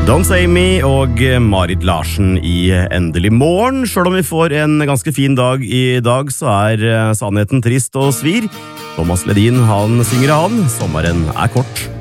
Don't Say Me og Marit Larsen i Endelig morgen. Selv om vi får en ganske fin dag i dag, så sannheten trist og svir. Thomas Ledin, han synger han. Sommeren er kort.